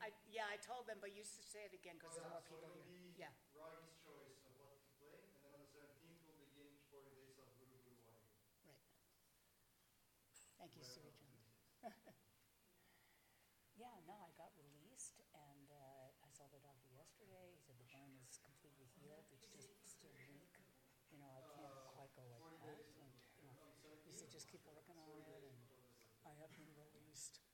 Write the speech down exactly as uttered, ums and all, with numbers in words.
I, yeah, I told them, but you s- say it again because Oh, there's yeah, more so people it'll here. be Yeah, Raghi's choice of what to play, and then on the seventeenth we'll begin forty days of Guru Guru Wadi. right. Thank you, Right Siri on Chan. the twenty-sixth. Yeah, no, I got released, and uh, I saw the doctor yesterday. He said the burn is completely healed. It's just still weak. You know, I can't Uh, quite go like forty that. days And, you know, on the he said seventeenth, just keep working on forty it, days and before the I have been released.